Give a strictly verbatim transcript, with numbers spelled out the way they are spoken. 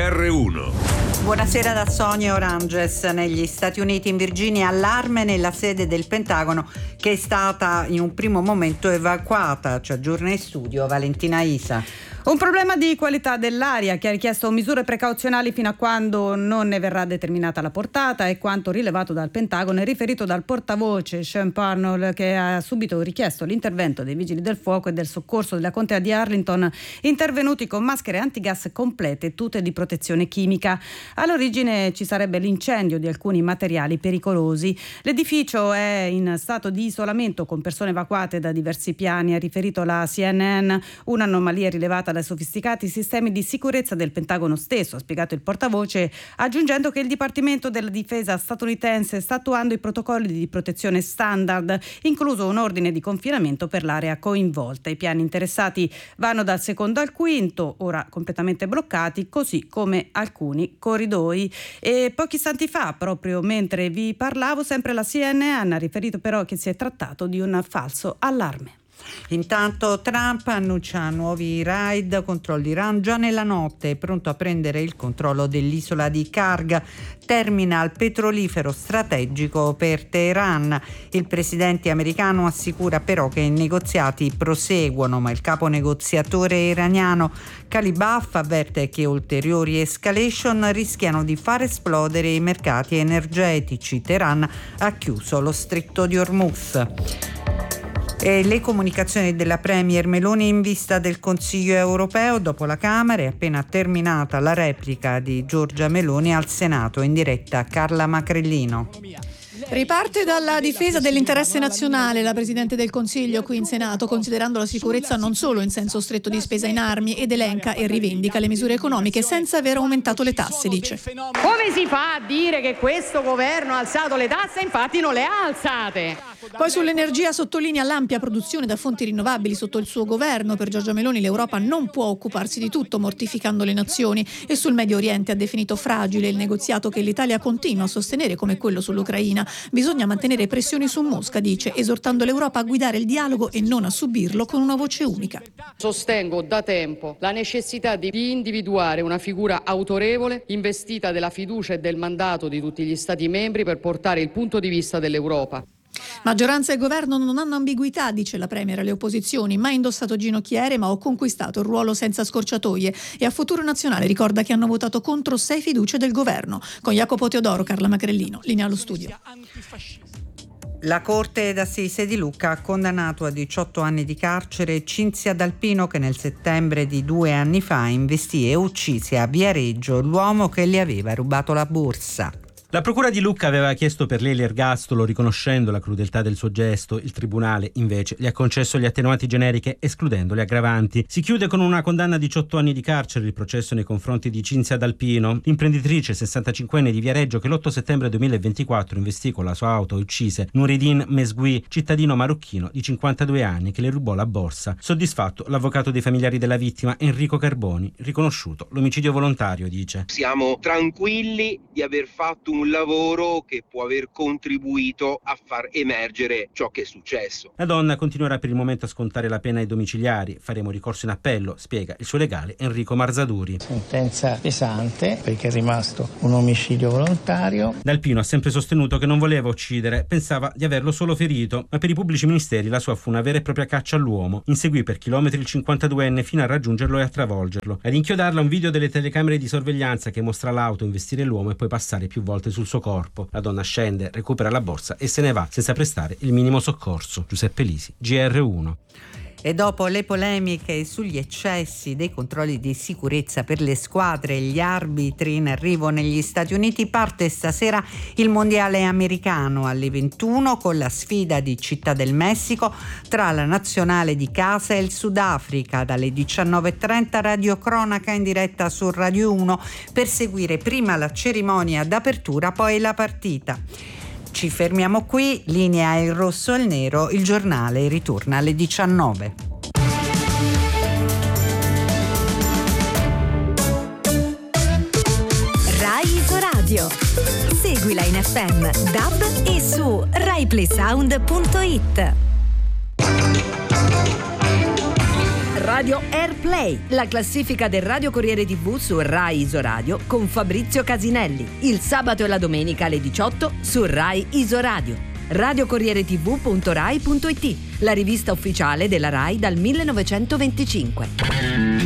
R uno. Buonasera da Sonia Oranges. Negli Stati Uniti, in Virginia, allarme nella sede del Pentagono che è stata in un primo momento evacuata. Ci aggiorna in studio Valentina Isa. Un problema di qualità dell'aria che ha richiesto misure precauzionali fino a quando non ne verrà determinata la portata, e quanto rilevato dal Pentagono è riferito dal portavoce Sean Parnell, che ha subito richiesto l'intervento dei vigili del fuoco e del soccorso della contea di Arlington, intervenuti con maschere antigas complete e tute di protezione chimica. All'origine ci sarebbe l'incendio di alcuni materiali pericolosi. L'edificio è in stato di isolamento con persone evacuate da diversi piani, ha riferito la C N N. Un'anomalia rilevata dai sofisticati sistemi di sicurezza del Pentagono stesso, ha spiegato il portavoce, aggiungendo che il Dipartimento della Difesa statunitense sta attuando i protocolli di protezione standard, incluso un ordine di confinamento per l'area coinvolta. I piani interessati vanno dal secondo al quinto, ora completamente bloccati, così come alcuni corridoi. E pochi istanti fa, proprio mentre vi parlavo, sempre la C N N ha riferito però che si è trattato di un falso allarme. Intanto Trump annuncia nuovi raid contro l'Iran già nella notte, è pronto a prendere il controllo dell'isola di Karg, terminal petrolifero strategico per Teheran. Il presidente americano assicura però che i negoziati proseguono, ma il capo negoziatore iraniano Ghalibaf avverte che ulteriori escalation rischiano di far esplodere i mercati energetici. Teheran ha chiuso lo stretto di Hormuz. E le comunicazioni della Premier Meloni in vista del Consiglio europeo. Dopo la Camera è appena terminata la replica di Giorgia Meloni al Senato, in diretta Carla Macrellino. Riparte dalla difesa dell'interesse nazionale la Presidente del Consiglio qui in Senato, considerando la sicurezza non solo in senso stretto di spesa in armi, ed elenca e rivendica le misure economiche senza aver aumentato le tasse, dice. Come si fa a dire che questo governo ha alzato le tasse? Infatti non le ha alzate. Poi sull'energia sottolinea l'ampia produzione da fonti rinnovabili sotto il suo governo. Per Giorgia Meloni l'Europa non può occuparsi di tutto, mortificando le nazioni. E sul Medio Oriente ha definito fragile il negoziato che l'Italia continua a sostenere, come quello sull'Ucraina. Bisogna mantenere pressioni su Mosca, dice, esortando l'Europa a guidare il dialogo e non a subirlo con una voce unica. Sostengo da tempo la necessità di individuare una figura autorevole, investita della fiducia e del mandato di tutti gli Stati membri per portare il punto di vista dell'Europa. Maggioranza e governo non hanno ambiguità, dice la Premier alle opposizioni. Mai indossato ginocchiere, ma ho conquistato il ruolo senza scorciatoie. E a Futuro Nazionale ricorda che hanno votato contro sei fiducie del governo. Con Jacopo Teodoro, Carla Macrellino, linea allo studio. La Corte d'Assise di Lucca ha condannato a diciotto anni di carcere Cinzia D'Alpino, che nel settembre di due anni fa investì e uccise a Viareggio l'uomo che le aveva rubato la borsa. La procura di Lucca aveva chiesto per lei l'ergastolo, riconoscendo la crudeltà del suo gesto. Il tribunale invece gli ha concesso le attenuanti generiche, escludendo le aggravanti. Si chiude con una condanna a diciotto anni di carcere il processo nei confronti di Cinzia D'Alpino, l'imprenditrice sessantacinquenne di Viareggio che l'otto settembre duemilaventiquattro investì con la sua auto e uccise Noureddin Mesgui, cittadino marocchino di cinquantadue anni, che le rubò la borsa. Soddisfatto l'avvocato dei familiari della vittima, Enrico Carboni, riconosciuto l'omicidio volontario, dice. Siamo tranquilli di aver fatto un un lavoro che può aver contribuito a far emergere ciò che è successo. La donna continuerà per il momento a scontare la pena ai domiciliari. Faremo ricorso in appello, spiega il suo legale Enrico Marzaduri. Sentenza pesante perché è rimasto un omicidio volontario. D'Alpino ha sempre sostenuto che non voleva uccidere, pensava di averlo solo ferito, ma per i pubblici ministeri la sua fu una vera e propria caccia all'uomo. Inseguì per chilometri il cinquantaduenne fino a raggiungerlo e a travolgerlo. Ad inchiodarla un video delle telecamere di sorveglianza che mostra l'auto investire l'uomo e poi passare più volte sul suo corpo. La donna scende, recupera la borsa e se ne va senza prestare il minimo soccorso. Giuseppe Lisi, G R uno. E dopo le polemiche sugli eccessi dei controlli di sicurezza per le squadre e gli arbitri in arrivo negli Stati Uniti, parte stasera il mondiale americano alle ventuno con la sfida di Città del Messico tra la nazionale di casa e il Sudafrica. Dalle diciannove e trenta radiocronaca in diretta su Radio uno per seguire prima la cerimonia d'apertura, poi la partita. Ci fermiamo qui, linea il rosso e il nero, il giornale ritorna alle diciannove. Rai Isoradio. Seguila in F M, D A B e su rai play sound punto it. Radio Airplay, la classifica del Radio Corriere tivù su Rai Isoradio con Fabrizio Casinelli. Il sabato e la domenica alle diciotto su Rai Isoradio. radio corriere tivù punto rai punto it, la rivista ufficiale della Rai dal millenovecentoventicinque.